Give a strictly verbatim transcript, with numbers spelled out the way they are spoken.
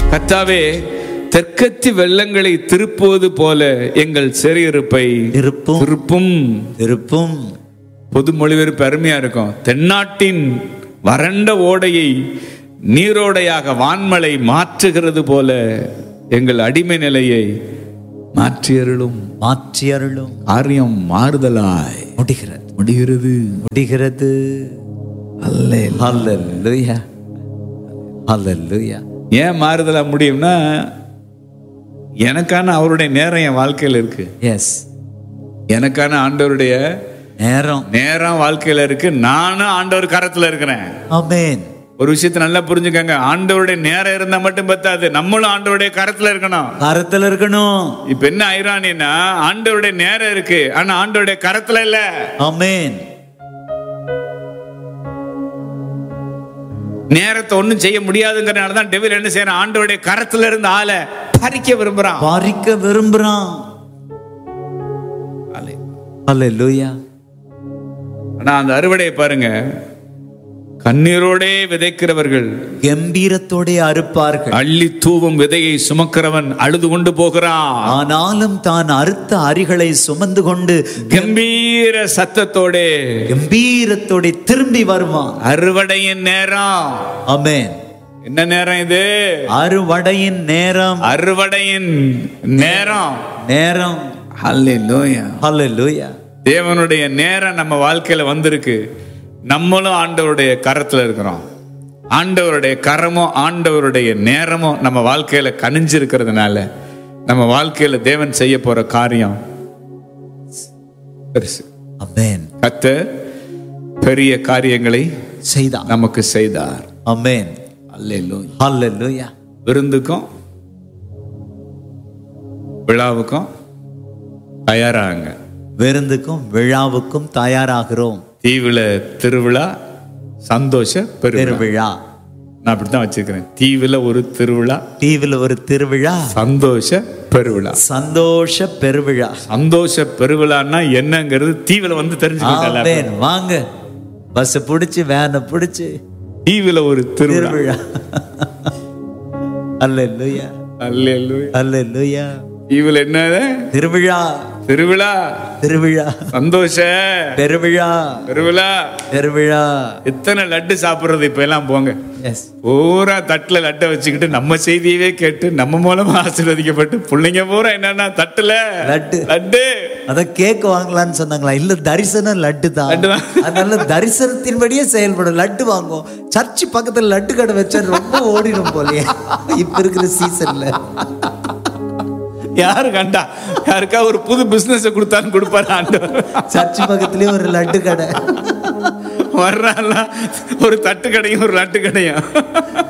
கர்த்தாவே, தெற்கத்தி வெள்ளங்களை திருப்புவது போல எங்கள் சிறையிருப்பை திருப்பும் திருப்பும். திருப்பும். பொது மொழிபெயர்ப்பு அருமையா இருக்கும். தென்னாட்டின் வறண்ட ஓடையை நீரோடையாக வான்மலை மாற்றுகிறது போல எங்கள் அடிமை நிலையை மாற்றியருளும். மாற்றியருளும். காரியம் மாறுதலாய் முடிகிறது முடிகிறது முடிகிறது. அல்லேலூயா. ஹல்லேலூயா. ஹல்லேலூயா. ஏன் மாறுதலா முடியும்னா, எனக்கான அவருடைய நேரம் என் வாழ்க்கையில் இருக்கு. எஸ், எனக்கான ஆண்டவருடைய நேரம் நேரம் வாழ்க்கையில இருக்கு. நானும் ஆண்டவர் கரத்துல இருக்கிறேன். ஆமென். ஒரு விஷயத்தை நல்லா புரிஞ்சுக்கங்க. ஆண்டவருடைய நேரம் இருந்தா மட்டும் பத்தாது, நம்மளும் ஆண்டவருடைய கரத்துல இருக்கணும். கரத்துல இருக்கணும். இப்ப என்ன ஐரானின்னா, ஆண்டவருடைய நேரம் இருக்கு, ஆனா ஆண்டவருடைய கரத்துல இல்ல. ஆமென். நேரத்தை ஒண்ணும் செய்ய முடியாதுங்கிறனால தான் டெவில் என்ன செய்யறான், ஆண்டவருடைய கரத்துல இருந்து ஆளை பறிக்க விரும்புறான். பறிக்க விரும்புறான். ஹல்லேலூயா. ஆனா அந்த அறுவடையை பாருங்க, கண்ணீரோடே விதைக்கிறவர்கள் கம்பீரத்தோட அறுப்பார்கள். அள்ளி தூவும் விதையை சுமக்கிறவன் அழுது கொண்டு போகிறான். ஆனாலும் தான் அறுத்த அரிகளை சுமந்து கொண்டு கம்பீர சத்தத்தோட கம்பீரத்தோட திரும்பி வருவான். அறுவடையின் நேரம். ஆமென். என்ன நேரம் இது? அறுவடையின் நேரம். அறுவடையின் நேரம். நேரம். ஹல்லேலூயா. ஹல்லேலூயா. தேவனுடைய நேரம் நம்ம வாழ்க்கையில வந்திருக்கு. நம்மளும் ஆண்டவருடைய கரத்துல இருக்கிறோம். ஆண்டவருடைய கரமும் ஆண்டவருடைய நேரமும் நம்ம வாழ்க்கையில கனிஞ்சிருக்கிறதுனால நம்ம வாழ்க்கையில தேவன் செய்ய போற காரியம் பெருசு. ஆமென். கர்த்தர் பெரிய காரியங்களை செய்தார், நமக்கு செய்தார். ஆமென். அல்லேலூயா. ஹல்லேலூயா. விருந்துக்கும் விழாவுக்கும் தயாராங்க. விருந்துக்கும் விழாவுக்கும் தயாராகிறோம். தீவுல திருவிழா, சந்தோஷ பெருவிழா. திருவிழா நான் அப்படித்தான் வச்சிருக்கிறேன். தீவுல ஒரு திருவிழா, தீவில் ஒரு திருவிழா, சந்தோஷ பெருவிழா. சந்தோஷ பெருவிழா. சந்தோஷ பெருவிழான்னா என்னங்கிறது தீவுல வந்து தெரிஞ்சுக்கிட்டாங்க. ஆமென். வாங்க, பஸ் பிடிச்சு வேனை பிடிச்சு தீவுல ஒரு திருவிழா. திருவிழா. அல்லேலூயா. அல்லேலூயா. அல்லேலூயா. தீவுல என்ன திருவிழா. திருவிழா, திருவிழா, சந்தோஷ பெருவிழா. பெருவிழா. பெருவிழா. எத்தனை லட்டு சாப்பிடுறது இப்ப எல்லாம் போங்க. எஸ். பூரா தட்டுல லட்டை வச்சுக்கிட்டு நம்ம செய்தியவே கேட்டு நம்ம மூலமா ஆசீர்வதிக்கப்பட்டு பிள்ளைங்க பூரா என்னன்னா தட்டுல லட்டு லட்டு. அத கேக் வாங்கலாம்னு சொன்னாங்களா? இல்ல, தரிசனம் லட்டு தான். லட்டு தான். அதனால தரிசனத்தின்படியே செயல்படும். லட்டு வாங்குவோம். சர்ச்சு பக்கத்துல லட்டு கடை வச்சா ரொம்ப ஓடிடும் போலயே இப்ப இருக்கிற சீசன்ல. யாரு கண்டா யாருக்கா ஒரு புது பிசினஸ் கொடுத்தான்னு கொடுப்பாரு ஆண்டவர். சர்ச்சு பக்கத்துலயே ஒரு லட்டு கடை வர்றான், ஒரு தட்டு கடையும் ஒரு லட்டு கடையும்.